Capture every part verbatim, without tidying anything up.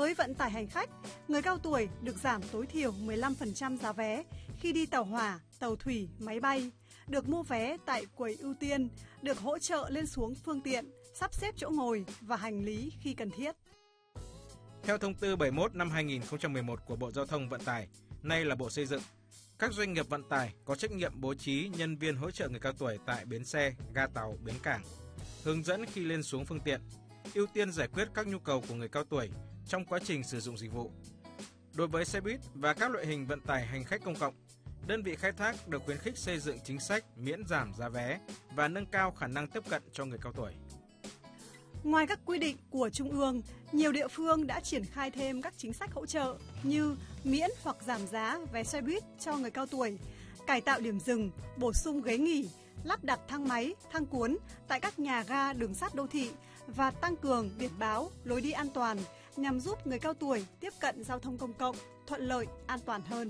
với vận tải hành khách, người cao tuổi được giảm tối thiểu mười lăm phần trăm giá vé khi đi tàu hỏa, tàu thủy, máy bay, được mua vé tại quầy ưu tiên, được hỗ trợ lên xuống phương tiện, sắp xếp chỗ ngồi và hành lý khi cần thiết. Theo thông tư bảy mươi mốt năm hai nghìn không trăm mười một của Bộ Giao thông Vận tải, nay là Bộ Xây dựng, các doanh nghiệp vận tải có trách nhiệm bố trí nhân viên hỗ trợ người cao tuổi tại bến xe, ga tàu, bến cảng, hướng dẫn khi lên xuống phương tiện, ưu tiên giải quyết các nhu cầu của người cao tuổi trong quá trình sử dụng dịch vụ. Đối với xe buýt và các loại hình vận tải hành khách công cộng, đơn vị khai thác được khuyến khích xây dựng chính sách miễn giảm giá vé và nâng cao khả năng tiếp cận cho người cao tuổi. Ngoài các quy định của Trung ương, nhiều địa phương đã triển khai thêm các chính sách hỗ trợ như miễn hoặc giảm giá vé xe buýt cho người cao tuổi, cải tạo điểm dừng, bổ sung ghế nghỉ, lắp đặt thang máy, thang cuốn tại các nhà ga đường sắt đô thị và tăng cường biển báo, lối đi an toàn nhằm giúp người cao tuổi tiếp cận giao thông công cộng thuận lợi, an toàn hơn.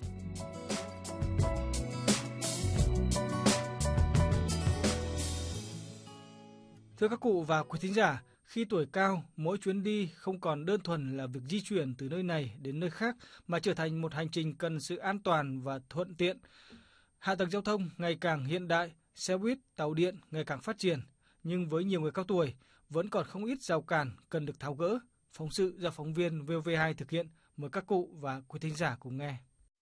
Thưa các cụ và quý thính giả, khi tuổi cao, mỗi chuyến đi không còn đơn thuần là việc di chuyển từ nơi này đến nơi khác mà trở thành một hành trình cần sự an toàn và thuận tiện. Hạ tầng giao thông ngày càng hiện đại, xe buýt, tàu điện ngày càng phát triển, nhưng với nhiều người cao tuổi vẫn còn không ít rào cản cần được tháo gỡ. Phóng sự do phóng viên vê o vê hai thực hiện, mời các cụ và quý thính giả cùng nghe.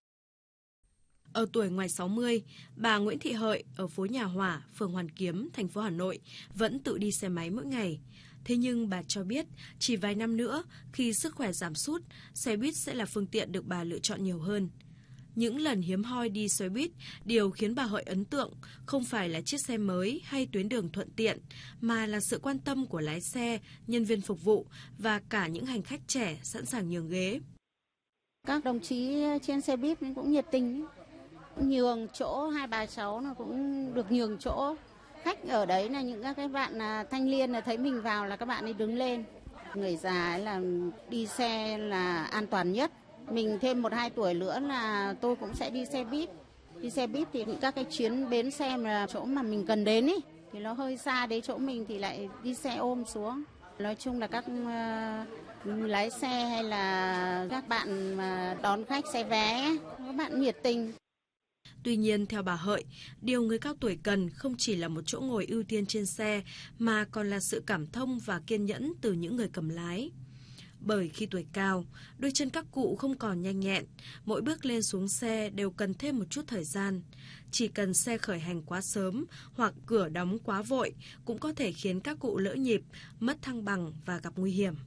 Ở tuổi ngoài sáu mươi, bà Nguyễn Thị Hợi ở phố Nhà Hỏa, phường Hoàn Kiếm, thành phố Hà Nội vẫn tự đi xe máy mỗi ngày. Thế nhưng bà cho biết chỉ vài năm nữa, khi sức khỏe giảm sút, xe buýt sẽ là phương tiện được bà lựa chọn nhiều hơn. Những lần hiếm hoi đi xe buýt, điều khiến bà Hợi ấn tượng không phải là chiếc xe mới hay tuyến đường thuận tiện, mà là sự quan tâm của lái xe, nhân viên phục vụ và cả những hành khách trẻ sẵn sàng nhường ghế. Các đồng chí trên xe buýt cũng nhiệt tình, nhường chỗ, hai bà cháu nó cũng được nhường chỗ. Khách ở đấy là những các cái bạn thanh niên là thấy mình vào là các bạn ấy đứng lên. Người già ấy là đi xe là an toàn nhất. Mình thêm một hai tuổi nữa là tôi cũng sẽ đi xe buýt. Đi xe buýt thì các cái chuyến bến xe mà chỗ mà mình cần đến ý, thì nó hơi xa đến chỗ mình thì lại đi xe ôm xuống. Nói chung là các uh, lái xe hay là các bạn mà đón khách xe vé, các bạn nhiệt tình. Tuy nhiên, theo bà Hợi, điều người cao tuổi cần không chỉ là một chỗ ngồi ưu tiên trên xe, mà còn là sự cảm thông và kiên nhẫn từ những người cầm lái. Bởi khi tuổi cao, đôi chân các cụ không còn nhanh nhẹn, mỗi bước lên xuống xe đều cần thêm một chút thời gian. Chỉ cần xe khởi hành quá sớm hoặc cửa đóng quá vội cũng có thể khiến các cụ lỡ nhịp, mất thăng bằng và gặp nguy hiểm.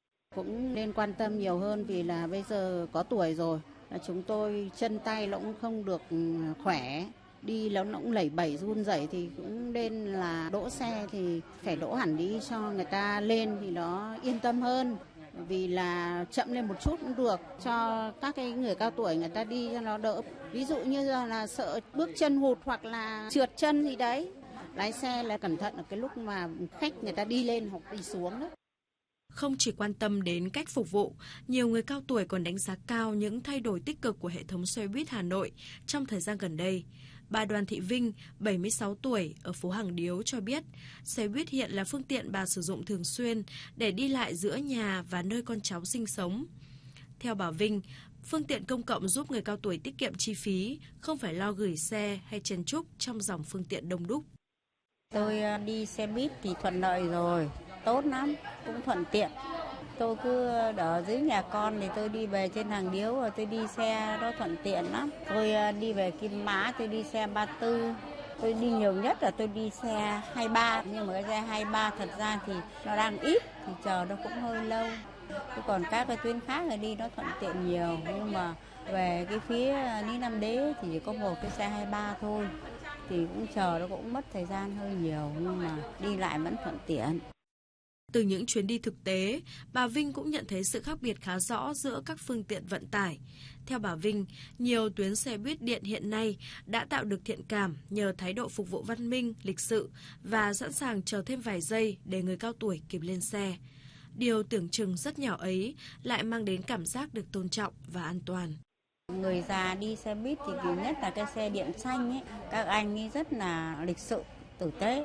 Cũng nên quan tâm nhiều hơn vì là bây giờ có tuổi rồi, là chúng tôi chân tay nó cũng không được khỏe. Đi nó cũng lẩy bẩy run rẩy thì cũng nên là đỗ xe thì phải đỗ hẳn đi cho người ta lên thì nó yên tâm hơn. Vì là chậm lên một chút cũng được cho các cái người cao tuổi người ta đi cho nó đỡ. Ví dụ như là, là sợ bước chân hụt hoặc là trượt chân gì đấy. Lái xe là cẩn thận ở cái lúc mà khách người ta đi lên hoặc đi xuống đó. Không chỉ quan tâm đến cách phục vụ, nhiều người cao tuổi còn đánh giá cao những thay đổi tích cực của hệ thống xe buýt Hà Nội trong thời gian gần đây. Bà Đoàn Thị Vinh, bảy mươi sáu tuổi, ở phố Hàng Điếu cho biết, xe buýt hiện là phương tiện bà sử dụng thường xuyên để đi lại giữa nhà và nơi con cháu sinh sống. Theo bà Vinh, phương tiện công cộng giúp người cao tuổi tiết kiệm chi phí, không phải lo gửi xe hay chen chúc trong dòng phương tiện đông đúc. Tôi đi xe buýt thì thuận lợi rồi, tốt lắm, cũng thuận tiện. Tôi cứ ở dưới nhà con thì tôi đi về trên Hàng Điếu rồi tôi đi xe đó thuận tiện lắm. Tôi đi về Kim Mã tôi đi xe ba mươi tư. Tôi đi nhiều nhất là tôi đi xe hai mươi ba, nhưng mà cái xe hai mươi ba thật ra thì nó đang ít thì chờ nó cũng hơi lâu. Chứ còn các cái tuyến khác thì đi nó thuận tiện nhiều, nhưng mà về cái phía Lý Nam Đế thì chỉ có một cái xe hai mươi ba thôi. Thì cũng chờ nó cũng mất thời gian hơi nhiều, nhưng mà đi lại vẫn thuận tiện. Từ những chuyến đi thực tế, bà Vinh cũng nhận thấy sự khác biệt khá rõ giữa các phương tiện vận tải. Theo bà Vinh, nhiều tuyến xe buýt điện hiện nay đã tạo được thiện cảm nhờ thái độ phục vụ văn minh, lịch sự và sẵn sàng chờ thêm vài giây để người cao tuổi kịp lên xe. Điều tưởng chừng rất nhỏ ấy lại mang đến cảm giác được tôn trọng và an toàn. Người già đi xe buýt thì nhiều nhất là cái xe điện xanh ấy, các anh ấy rất là lịch sự, tử tế.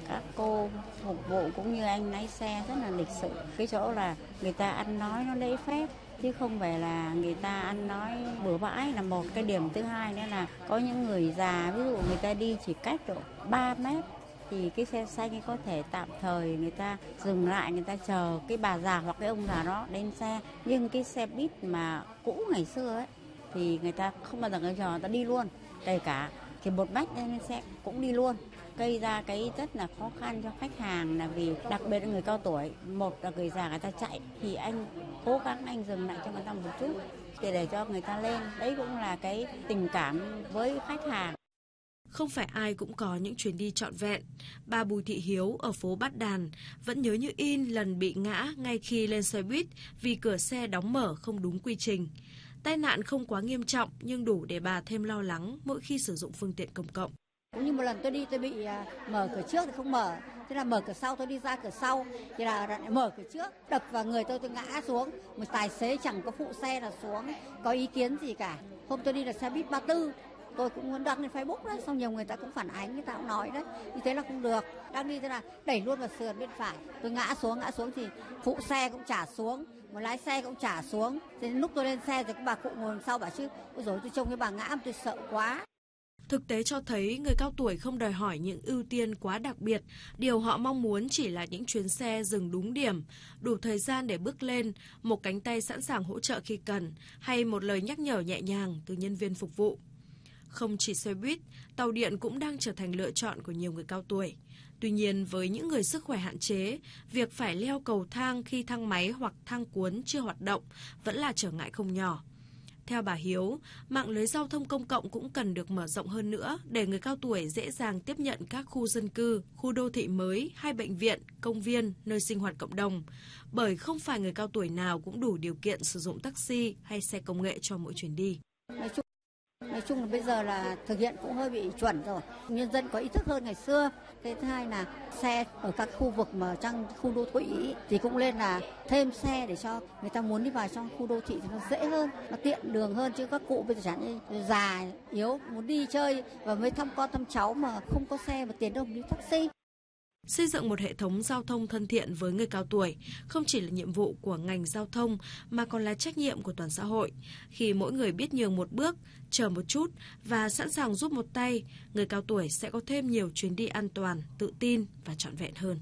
các cô phục vụ cũng như anh lái xe rất là lịch sự. Cái chỗ là người ta ăn nói nó lễ phép, chứ không phải là người ta ăn nói bừa bãi là một. Cái điểm thứ hai nữa là có những người già, ví dụ người ta đi chỉ cách độ ba mét thì cái xe xanh ấy có thể tạm thời người ta dừng lại, người ta chờ cái bà già hoặc cái ông già đó lên xe. Nhưng cái xe buýt mà cũ ngày xưa ấy thì người ta không bao giờ người chờ, người ta đi luôn, kể cả thì một mét lên xe cũng đi luôn, gây ra cái rất là khó khăn cho khách hàng, là vì đặc biệt là người cao tuổi, một là người già người ta chạy thì anh cố gắng anh dừng lại cho người ta một chút để để cho người ta lên. Đấy cũng là cái tình cảm với khách hàng. Không phải ai cũng có những chuyến đi trọn vẹn. Bà Bùi Thị Hiếu ở phố Bát Đàn vẫn nhớ như in lần bị ngã ngay khi lên xe buýt vì cửa xe đóng mở không đúng quy trình. Tai nạn không quá nghiêm trọng nhưng đủ để bà thêm lo lắng mỗi khi sử dụng phương tiện công cộng. Cũng như một lần tôi đi tôi bị mở cửa trước thì không mở, thế là mở cửa sau tôi đi ra cửa sau thì là mở cửa trước, đập vào người tôi tôi ngã xuống. Một tài xế chẳng có phụ xe là xuống, có ý kiến gì cả. Hôm tôi đi là xe buýt ba tư, tôi cũng muốn đăng lên Facebook đấy, xong nhiều người ta cũng phản ánh, người ta cũng nói đấy, như thế là không được. Đang đi thế là đẩy luôn vào sườn bên phải, tôi ngã xuống, ngã xuống thì phụ xe cũng trả xuống, một lái xe cũng trả xuống. Thế lúc tôi lên xe thì cái bà cụ ngồi sau bảo chứ, ôi dồi tôi trông cái bà ngã tôi sợ quá. Thực tế cho thấy người cao tuổi không đòi hỏi những ưu tiên quá đặc biệt. Điều họ mong muốn chỉ là những chuyến xe dừng đúng điểm, đủ thời gian để bước lên, một cánh tay sẵn sàng hỗ trợ khi cần, hay một lời nhắc nhở nhẹ nhàng từ nhân viên phục vụ. Không chỉ xe buýt, tàu điện cũng đang trở thành lựa chọn của nhiều người cao tuổi. Tuy nhiên, với những người sức khỏe hạn chế, việc phải leo cầu thang khi thang máy hoặc thang cuốn chưa hoạt động vẫn là trở ngại không nhỏ. Theo bà Hiếu, mạng lưới giao thông công cộng cũng cần được mở rộng hơn nữa để người cao tuổi dễ dàng tiếp nhận các khu dân cư, khu đô thị mới hay bệnh viện, công viên, nơi sinh hoạt cộng đồng. Bởi không phải người cao tuổi nào cũng đủ điều kiện sử dụng taxi hay xe công nghệ cho mỗi chuyến đi. Nói chung, nói chung là bây giờ là thực hiện cũng hơi bị chuẩn rồi. Nhân dân có ý thức hơn ngày xưa. Cái thứ hai là xe ở các khu vực mà trong khu đô thị thì cũng lên là thêm xe để cho người ta muốn đi vào trong khu đô thị thì nó dễ hơn, nó tiện đường hơn. Chứ các cụ bây giờ chẳng như già, yếu, muốn đi chơi và mới thăm con thăm cháu mà không có xe mà tiền đâu đi taxi. Xây dựng một hệ thống giao thông thân thiện với người cao tuổi không chỉ là nhiệm vụ của ngành giao thông mà còn là trách nhiệm của toàn xã hội. Khi mỗi người biết nhường một bước, chờ một chút và sẵn sàng giúp một tay, người cao tuổi sẽ có thêm nhiều chuyến đi an toàn, tự tin và trọn vẹn hơn.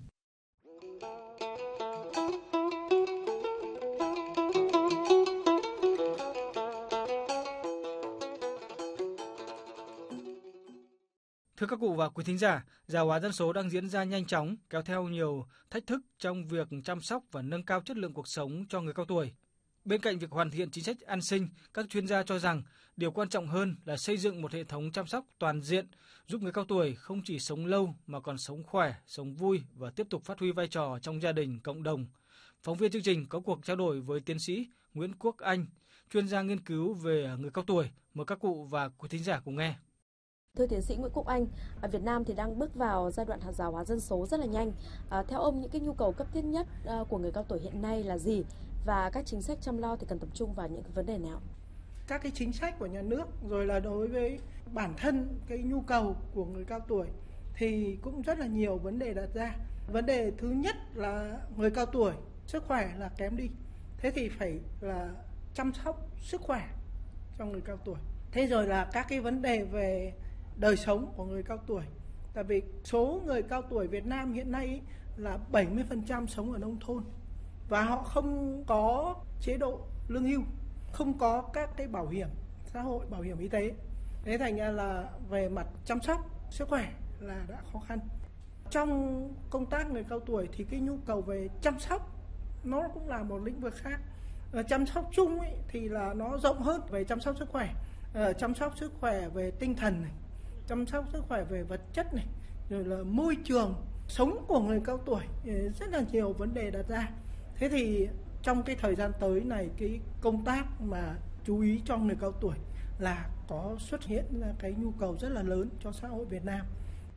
Thưa các cụ và quý thính giả, già hóa dân số đang diễn ra nhanh chóng, kéo theo nhiều thách thức trong việc chăm sóc và nâng cao chất lượng cuộc sống cho người cao tuổi. Bên cạnh việc hoàn thiện chính sách an sinh, các chuyên gia cho rằng điều quan trọng hơn là xây dựng một hệ thống chăm sóc toàn diện, giúp người cao tuổi không chỉ sống lâu mà còn sống khỏe, sống vui và tiếp tục phát huy vai trò trong gia đình, cộng đồng. Phóng viên chương trình có cuộc trao đổi với tiến sĩ Nguyễn Quốc Anh, chuyên gia nghiên cứu về người cao tuổi. Mời các cụ và quý thính giả cùng nghe. Thưa tiến sĩ Nguyễn Quốc Anh, ở Việt Nam thì đang bước vào giai đoạn già hóa dân số rất là nhanh. À, theo ông, những cái nhu cầu cấp thiết nhất uh, của người cao tuổi hiện nay là gì và các chính sách chăm lo thì cần tập trung vào những cái vấn đề nào? Các cái chính sách của nhà nước rồi là đối với bản thân cái nhu cầu của người cao tuổi thì cũng rất là nhiều vấn đề đặt ra. Vấn đề thứ nhất là người cao tuổi sức khỏe là kém đi, thế thì phải là chăm sóc sức khỏe cho người cao tuổi. Thế rồi là các cái vấn đề về đời sống của người cao tuổi. Tại vì số người cao tuổi Việt Nam hiện nay là bảy mươi phần trăm sống ở nông thôn và họ không có chế độ lương hưu, không có các cái bảo hiểm xã hội, bảo hiểm y tế. Thế thành ra là về mặt chăm sóc sức khỏe là đã khó khăn. Trong công tác người cao tuổi thì cái nhu cầu về chăm sóc nó cũng là một lĩnh vực khác. Ở chăm sóc chung ấy, thì là nó rộng hơn về chăm sóc sức khỏe. Ở chăm sóc sức khỏe về tinh thần này, chăm sóc sức khỏe về vật chất này, rồi là môi trường sống của người cao tuổi, rất là nhiều vấn đề đặt ra. Thế thì trong cái thời gian tới này, cái công tác mà chú ý cho người cao tuổi là có xuất hiện là cái nhu cầu rất là lớn cho xã hội Việt Nam.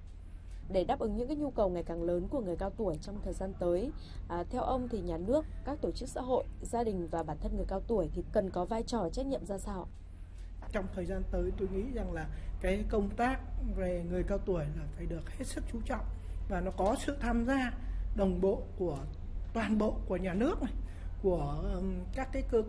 Để đáp ứng những cái nhu cầu ngày càng lớn của người cao tuổi trong thời gian tới, à, theo ông thì nhà nước, các tổ chức xã hội, gia đình và bản thân người cao tuổi thì cần có vai trò trách nhiệm ra sao? Trong thời gian tới tôi nghĩ rằng là cái công tác về người cao tuổi là phải được hết sức chú trọng. và nó có sự tham gia đồng bộ của toàn bộ của nhà nước này, của các cái cơ